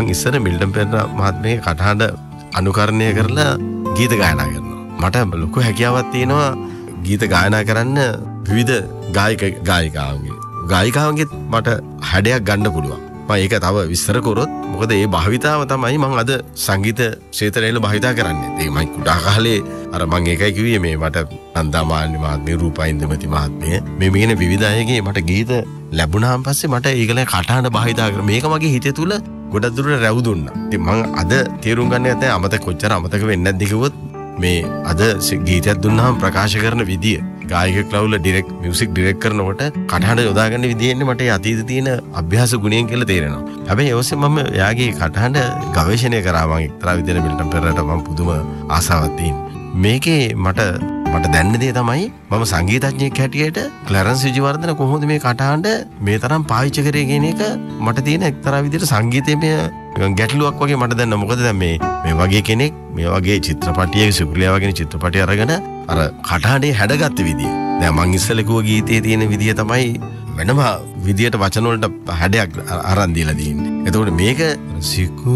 මං ඉස්සර මිල්ටන් පෙරේරා මහත්මයාගේ කටහඬ අනුකරණය කරලා ගීත ගායනා කරනවා. මට ලොකු හැකියාවක් තියෙනවා ගීත ගායනා කරන්න විවිධ ගායිකාවන්ගේ මට හැඩයක් ගන්න පුළුවන්. මම ඒක තව විස්තර කරොත් මොකද ඒ භාවිතාව තමයි මම අද සංගීත ක්ෂේත්‍රයේ භාවිතා කරන්නේ. ඒ මම කුඩා කාලේ අර මම ඒකයි කිව්වේ මේ මට නන්දාමාලි මහත්මිය රූපයින්දමති මහත්මිය මේ මේන විවිධ අයගේ මට ගීත ලැබුණාන් පස්සේ මට ඒගොල්ලන් කටහඬ භාවිතා කර මේක මගේ හිතේ තුල ගොඩක් දුරට රැව් දුන්නා. ඉතින් මම අද තේරුම් ගන්න නැත්නම් අමතක කොච්චර අමතක වෙන්නේ නැද්ද කිව්වොත් මේ අද ගීතයක් දුන්නාම ප්‍රකාශ කරන විදිය ගායක ක්ලවුල ඩිරෙක්ට් මියුසික් ඩිරෙක්ට් කරනකොට කටහඬ යොදා ගන්න විදියෙන්නේ මට අතීතේ තියෙන අභ්‍යාස ගුණයෙන් කියලා තේරෙනවා. හැබැයි ඒ ඔස්සේ මම එයාගේ කටහඬ ගවේෂණය කරා. මම එක්තරා විදිහට මිල්ටන් පෙරේරාට මම පුදුම ආසාවක් තියෙනවා. මේකේ මට දැන්න දේ තමයි මම සංගීතඥයෙක් හැටියට ක්ලැරන්ස් විජේවර්ධන කොහොමද මේ කටහඬ මේ තරම් පාවිච්චි කරේ කියන එක මට තියෙන එක්තරා විදිහට සංගීතයේ ගැටලුවක් වගේ මට දැනෙනවා. මොකද දැන් මේ වගේ කෙනෙක් මේ වගේ චිත්‍රපටියේ සුකුලියා වගේ චිත්‍රපටි අරගෙන අර කටහඬේ හැඩගත්ත විදිය. දැන් මං ඉස්සෙල්ලා කිව්ව ගීතයේ තියෙන විදිය තමයි වෙනම විදියට වචන වලට හැඩයක් අරන් දීලා තියෙන්නේ. එතකොට මේක